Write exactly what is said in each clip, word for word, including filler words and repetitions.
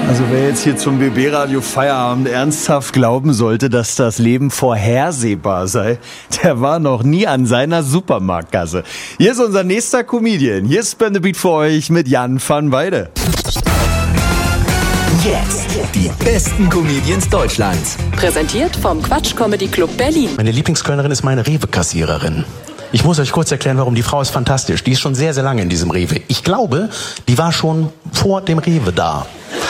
Also wer jetzt hier zum B B-Radio Feierabend ernsthaft glauben sollte, dass das Leben vorhersehbar sei, der war noch nie an seiner Supermarktkasse. Hier ist unser nächster Comedian. Hier ist Spin the Beat für euch mit Jan van Weide. Jetzt die besten Comedians Deutschlands. Präsentiert vom Quatsch Comedy Club Berlin. Meine Lieblingskölnerin ist meine Rewe-Kassiererin. Ich muss euch kurz erklären, warum. Die Frau ist fantastisch. Die ist schon sehr, sehr lange in diesem Rewe. Ich glaube, die war schon vor dem Rewe da.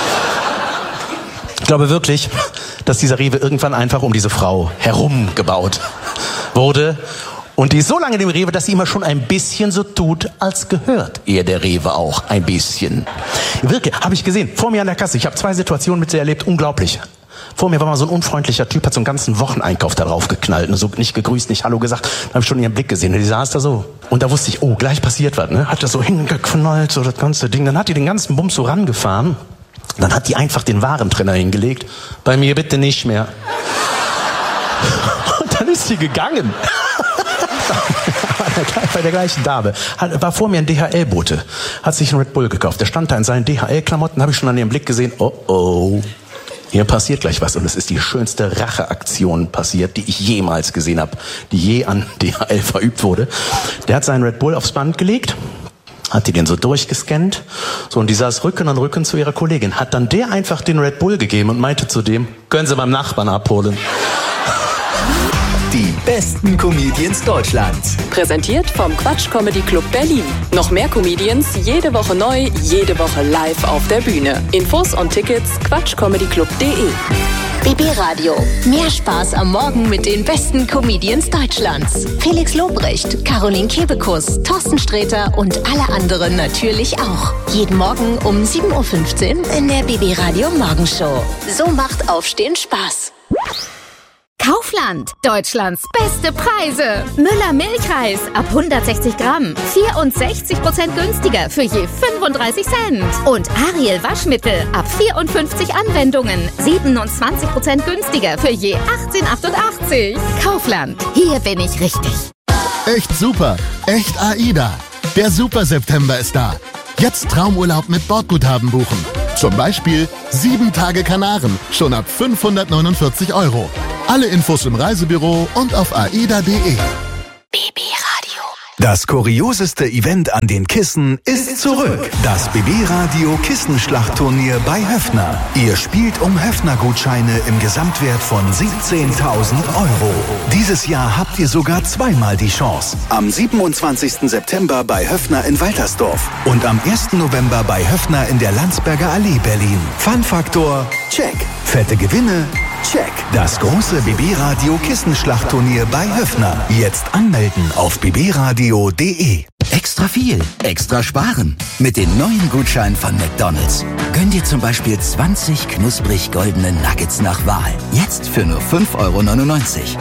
Ich glaube wirklich, dass dieser Rewe irgendwann einfach um diese Frau herum gebaut wurde. Und die ist so lange in dem Rewe, dass sie immer schon ein bisschen so tut, als gehört ihr der Rewe auch ein bisschen. Wirklich, habe ich gesehen, vor mir an der Kasse. Ich habe zwei Situationen mit sie erlebt, unglaublich. Vor mir war mal so ein unfreundlicher Typ, hat so einen ganzen Wocheneinkauf da drauf geknallt und so nicht gegrüßt, nicht Hallo gesagt. Da habe ich schon ihren Blick gesehen und die saß da so. Und da wusste ich, oh, gleich passiert was, ne? Hat das so hingeknallt, so das ganze Ding. Dann hat die den ganzen Bums so rangefahren. Dann hat die einfach den Warentrenner hingelegt. Bei mir bitte nicht mehr. Und dann ist sie gegangen. Bei der gleichen Dame. War vor mir ein D H L-Bote. Hat sich einen Red Bull gekauft. Der stand da in seinen D H L-Klamotten. Habe ich schon an ihrem Blick gesehen. Oh oh. Hier passiert gleich was. Und es ist die schönste Racheaktion passiert, die ich jemals gesehen habe. Die je an D H L verübt wurde. Der hat seinen Red Bull aufs Band gelegt. Hat die den so durchgescannt. So, und die saß Rücken an Rücken zu ihrer Kollegin. Hat dann der einfach den Red Bull gegeben und meinte zu dem, können Sie beim Nachbarn abholen. Die besten Comedians Deutschlands. Präsentiert vom Quatsch Comedy Club Berlin. Noch mehr Comedians, jede Woche neu, jede Woche live auf der Bühne. Infos und Tickets quatschcomedyclub punkt de. B B-Radio. Mehr Spaß am Morgen mit den besten Comedians Deutschlands. Felix Lobrecht, Caroline Kebekus, Thorsten Sträter und alle anderen natürlich auch. Jeden Morgen um sieben Uhr fünfzehn in der B B-Radio Morgenshow. So macht Aufstehen Spaß. Kaufland, Deutschlands beste Preise. Müller Milchreis ab hundertsechzig Gramm, vierundsechzig Prozent günstiger für je fünfunddreißig Cent. Und Ariel Waschmittel ab vierundfünfzig Anwendungen, siebenundzwanzig Prozent günstiger für je achtzehn achtundachtzig. Kaufland, hier bin ich richtig. Echt super, echt AIDA. Der Super September ist da. Jetzt Traumurlaub mit Bordguthaben buchen. Zum Beispiel sieben Tage Kanaren, schon ab fünfhundertneunundvierzig Euro. Alle Infos im Reisebüro und auf aida punkt de. B B-Radio. Das kurioseste Event an den Kissen ist zurück. Das B B-Radio Kissenschlachtturnier bei Höffner. Ihr spielt um Höffner-Gutscheine im Gesamtwert von siebzehntausend Euro. Dieses Jahr habt ihr sogar zweimal die Chance. Am siebenundzwanzigsten September bei Höffner in Waltersdorf und am ersten November bei Höffner in der Landsberger Allee Berlin. Fun-Faktor, check. Fette Gewinne, check. Das große B B-Radio Kissenschlachtturnier bei Höffner. Jetzt anmelden auf b b radio punkt de. Extra viel, extra sparen. Mit den neuen Gutscheinen von McDonald's. Gönn dir zum Beispiel zwanzig knusprig goldene Nuggets nach Wahl. Jetzt für nur fünf Euro neunundneunzig.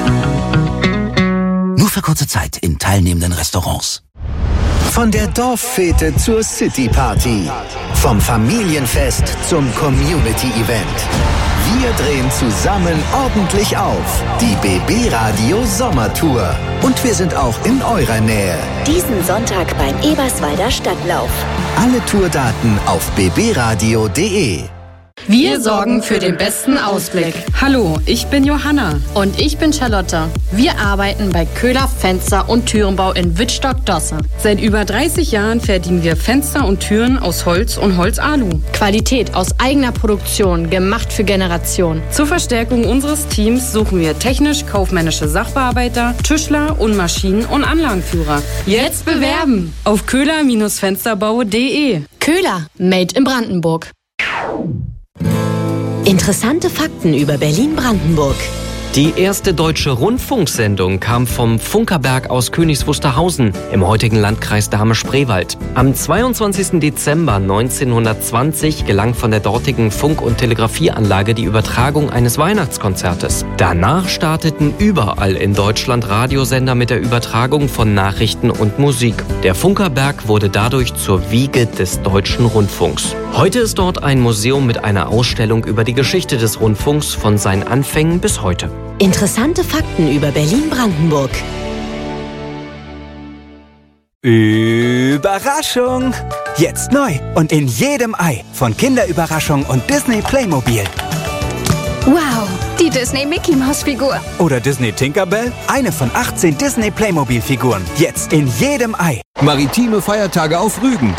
Nur für kurze Zeit in teilnehmenden Restaurants. Von der Dorffete zur City-Party. Vom Familienfest zum Community-Event. Wir drehen zusammen ordentlich auf. Die B B-Radio Sommertour. Und wir sind auch in eurer Nähe. Diesen Sonntag beim Eberswalder Stadtlauf. Alle Tourdaten auf b b radio punkt de. Wir sorgen für den besten Ausblick. Hallo, ich bin Johanna. Und ich bin Charlotte. Wir arbeiten bei Köhler Fenster- und Türenbau in Wittstock-Dosse. Seit über dreißig Jahren fertigen wir Fenster und Türen aus Holz und Holzalu. Qualität aus eigener Produktion, gemacht für Generationen. Zur Verstärkung unseres Teams suchen wir technisch-kaufmännische Sachbearbeiter, Tischler und Maschinen- und Anlagenführer. Jetzt bewerben auf köhler Fensterbau punkt de. Köhler, made in Brandenburg. Interessante Fakten über Berlin-Brandenburg. Die erste deutsche Rundfunksendung kam vom Funkerberg aus Königs Wusterhausen im heutigen Landkreis Dahme-Spreewald. Am zweiundzwanzigsten Dezember neunzehnhundertzwanzig gelang von der dortigen Funk- und Telegrafieanlage die Übertragung eines Weihnachtskonzertes. Danach starteten überall in Deutschland Radiosender mit der Übertragung von Nachrichten und Musik. Der Funkerberg wurde dadurch zur Wiege des deutschen Rundfunks. Heute ist dort ein Museum mit einer Ausstellung über die Geschichte des Rundfunks von seinen Anfängen bis heute. Interessante Fakten über Berlin-Brandenburg. Überraschung! Jetzt neu und in jedem Ei. Von Kinderüberraschung und Disney Playmobil. Wow, die Disney Mickey Maus Figur. Oder Disney Tinkerbell. Eine von achtzehn Disney Playmobil Figuren. Jetzt in jedem Ei. Maritime Feiertage auf Rügen.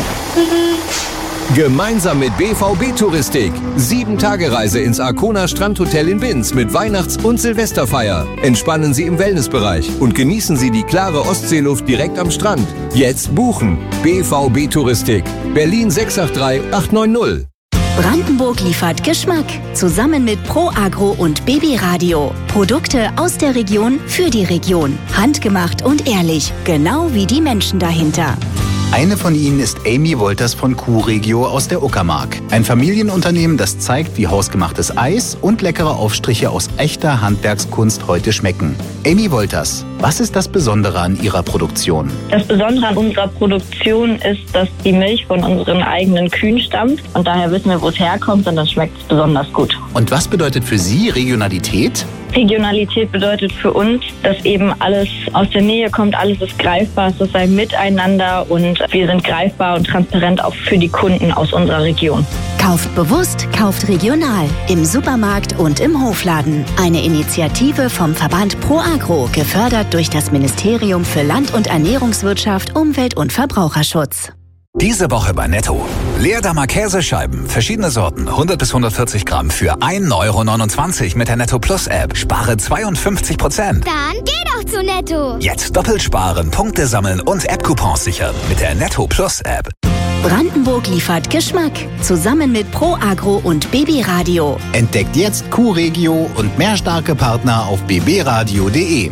Gemeinsam mit B V B Touristik. Sieben-Tage-Reise ins Arkona Strandhotel in Binz mit Weihnachts- und Silvesterfeier. Entspannen Sie im Wellnessbereich und genießen Sie die klare Ostseeluft direkt am Strand. Jetzt buchen. B V B Touristik. Berlin sechs acht drei acht neun null. Brandenburg liefert Geschmack. Zusammen mit Pro Agro und Baby Radio. Produkte aus der Region für die Region. Handgemacht und ehrlich. Genau wie die Menschen dahinter. Eine von ihnen ist Amy Wolters von Q-Regio aus der Uckermark. Ein Familienunternehmen, das zeigt, wie hausgemachtes Eis und leckere Aufstriche aus echter Handwerkskunst heute schmecken. Amy Wolters, was ist das Besondere an Ihrer Produktion? Das Besondere an unserer Produktion ist, dass die Milch von unseren eigenen Kühen stammt. Und daher wissen wir, wo es herkommt, und dann schmeckt es besonders gut. Und was bedeutet für Sie Regionalität? Regionalität bedeutet für uns, dass eben alles aus der Nähe kommt, alles ist greifbar, es ist ein Miteinander und wir sind greifbar und transparent auch für die Kunden aus unserer Region. Kauft bewusst, kauft regional. Im Supermarkt und im Hofladen. Eine Initiative vom Verband Pro Agro, gefördert durch das Ministerium für Land- und Ernährungswirtschaft, Umwelt- und Verbraucherschutz. Diese Woche bei Netto. Leerdammer Käsescheiben, verschiedene Sorten, hundert bis hundertvierzig Gramm für ein Euro neunundzwanzig mit der Netto Plus App. Spare zweiundfünfzig Prozent. Dann geh doch zu Netto. Jetzt doppelt sparen, Punkte sammeln und App-Coupons sichern mit der Netto Plus App. Brandenburg liefert Geschmack. Zusammen mit Pro Agro und Baby Radio. Entdeckt jetzt Q-Regio und mehr starke Partner auf b b radio punkt d e.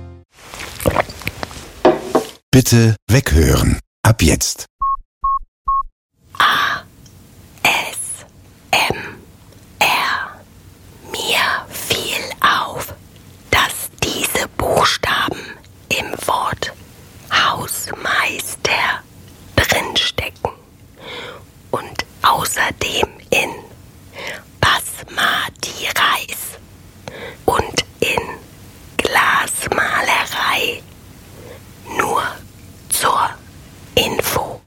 Bitte weghören. Ab jetzt. A, S, M, R. Mir fiel auf, dass diese Buchstaben im Wort Hausmeister drinstecken und außerdem in Basmati Reis und in Glasmalerei. Nur zur Info.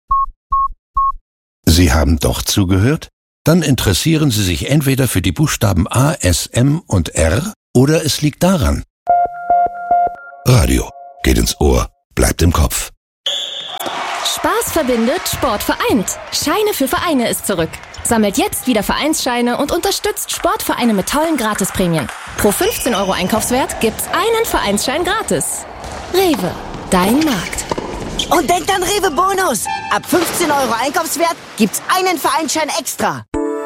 Sie haben doch zugehört? Dann interessieren Sie sich entweder für die Buchstaben A, S, M und R oder es liegt daran. Radio geht ins Ohr, bleibt im Kopf. Spaß verbindet, Sport vereint. Scheine für Vereine ist zurück. Sammelt jetzt wieder Vereinsscheine und unterstützt Sportvereine mit tollen Gratisprämien. Pro fünfzehn Euro Einkaufswert gibt's einen Vereinsschein gratis. Rewe, dein Markt. Und denkt an Rewe Bonus. Ab fünfzehn Euro Einkaufswert gibt's einen Vereinsschein extra.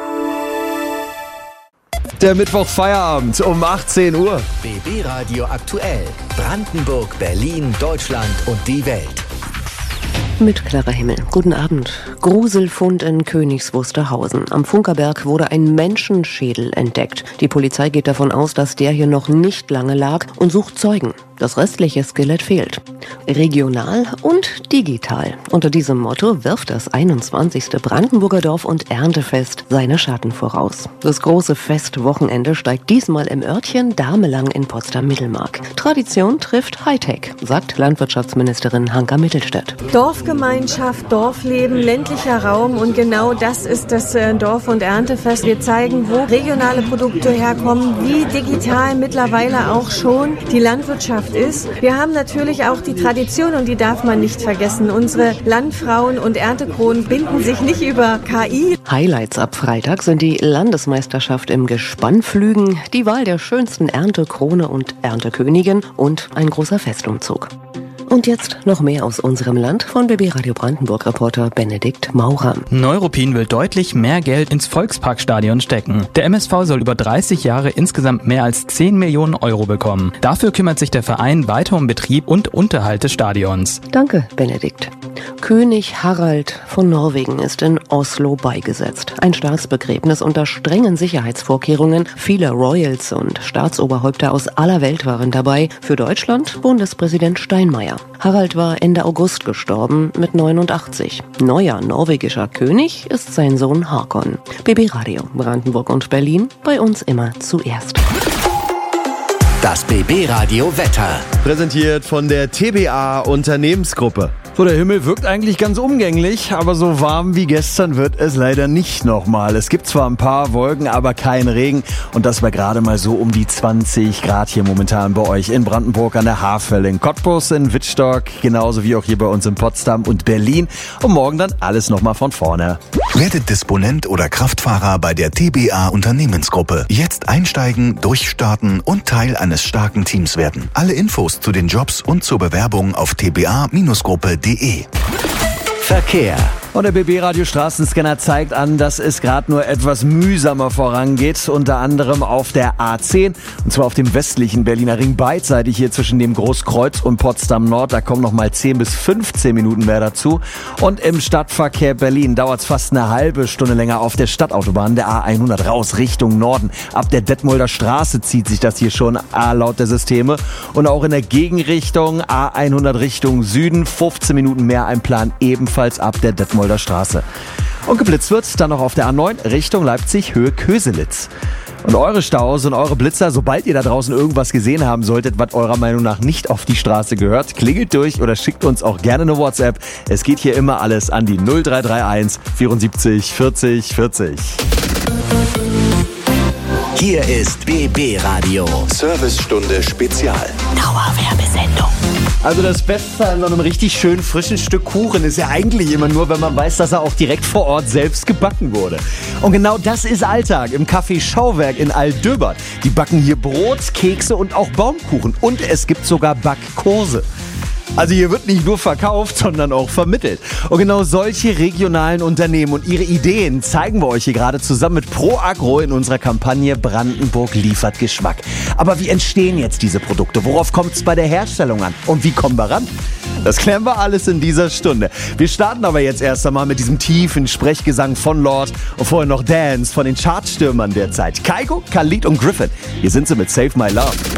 Der Mittwoch Feierabend um achtzehn Uhr. B B Radio aktuell. Brandenburg, Berlin, Deutschland und die Welt. Mit klarer Himmel. Guten Abend. Gruselfund in Königs Wusterhausen. Am Funkerberg wurde ein Menschenschädel entdeckt. Die Polizei geht davon aus, dass der hier noch nicht lange lag und sucht Zeugen. Das restliche Skelett fehlt. Regional und digital. Unter diesem Motto wirft das einundzwanzigste Brandenburger Dorf- und Erntefest seine Schatten voraus. Das große Festwochenende steigt diesmal im Örtchen Damelang in Potsdam-Mittelmark. Tradition trifft Hightech, sagt Landwirtschaftsministerin Hanka Mittelstädt. Dorfgemeinschaft, Dorfleben, ländlicher Raum, und genau das ist das Dorf- und Erntefest. Wir zeigen, wo regionale Produkte herkommen, wie digital mittlerweile auch schon die Landwirtschaft ist. Wir haben natürlich auch die Tradition, und die darf man nicht vergessen. Unsere Landfrauen und Erntekronen binden sich nicht über K I. Highlights ab Freitag sind die Landesmeisterschaft im Gespannflügen, die Wahl der schönsten Erntekrone und Erntekönigin und ein großer Festumzug. Und jetzt noch mehr aus unserem Land von B B Radio Brandenburg-Reporter Benedikt Maurer. Neuruppin will deutlich mehr Geld ins Volksparkstadion stecken. Der M S V soll über dreißig Jahre insgesamt mehr als zehn Millionen Euro bekommen. Dafür kümmert sich der Verein weiter um Betrieb und Unterhalt des Stadions. Danke, Benedikt. König Harald von Norwegen ist in Oslo beigesetzt. Ein Staatsbegräbnis unter strengen Sicherheitsvorkehrungen. Viele Royals und Staatsoberhäupter aus aller Welt waren dabei. Für Deutschland Bundespräsident Steinmeier. Harald war Ende August gestorben mit neunundachtzig. Neuer norwegischer König ist sein Sohn Håkon. B B Radio Brandenburg und Berlin, bei uns immer zuerst. Das B B Radio Wetter. Präsentiert von der T B A Unternehmensgruppe. So, der Himmel wirkt eigentlich ganz umgänglich, aber so warm wie gestern wird es leider nicht nochmal. Es gibt zwar ein paar Wolken, aber kein Regen und das war gerade mal so um die zwanzig Grad hier momentan bei euch in Brandenburg an der Havel, in Cottbus, in Wittstock, genauso wie auch hier bei uns in Potsdam und Berlin. Und morgen dann alles nochmal von vorne. Werdet Disponent oder Kraftfahrer bei der T B A Unternehmensgruppe. Jetzt einsteigen, durchstarten und Teil eines starken Teams werden. Alle Infos zu den Jobs und zur Bewerbung auf t b a Gruppe punkt de. Verkehr. Und der B B-Radio Straßenscanner zeigt an, dass es gerade nur etwas mühsamer vorangeht, unter anderem auf der A zehn, und zwar auf dem westlichen Berliner Ring, beidseitig hier zwischen dem Großkreuz und Potsdam Nord. Da kommen noch mal zehn bis fünfzehn Minuten mehr dazu. Und im Stadtverkehr Berlin dauert es fast eine halbe Stunde länger auf der Stadtautobahn, der A hundert raus Richtung Norden. Ab der Detmolder Straße zieht sich das hier schon A laut der Systeme. Und auch in der Gegenrichtung A hundert Richtung Süden, fünfzehn Minuten mehr ein Plan, ebenfalls ab der Detmolder Straße. Und geblitzt wird dann noch auf der A neun Richtung Leipzig, Höhe Köselitz. Und eure Staus und eure Blitzer, sobald ihr da draußen irgendwas gesehen haben solltet, was eurer Meinung nach nicht auf die Straße gehört, klingelt durch oder schickt uns auch gerne eine WhatsApp. Es geht hier immer alles an die null drei drei eins vierundsiebzig vierzig vierzig. Hier ist B B-Radio. Servicestunde Spezial. Dauerwerbesendung. Also das Beste an so einem richtig schönen frischen Stück Kuchen ist ja eigentlich immer nur, wenn man weiß, dass er auch direkt vor Ort selbst gebacken wurde. Und genau das ist Alltag im Café Schauwerk in Altdöbert. Die backen hier Brot, Kekse und auch Baumkuchen. Und es gibt sogar Backkurse. Also hier wird nicht nur verkauft, sondern auch vermittelt. Und genau solche regionalen Unternehmen und ihre Ideen zeigen wir euch hier gerade zusammen mit ProAgro in unserer Kampagne Brandenburg liefert Geschmack. Aber wie entstehen jetzt diese Produkte? Worauf kommt es bei der Herstellung an? Und wie kommen wir ran? Das klären wir alles in dieser Stunde. Wir starten aber jetzt erst einmal mit diesem tiefen Sprechgesang von Lord und vorher noch Dance von den Chartstürmern der Zeit. Kygo, Khalid und Griffin. Hier sind sie mit Save My Love.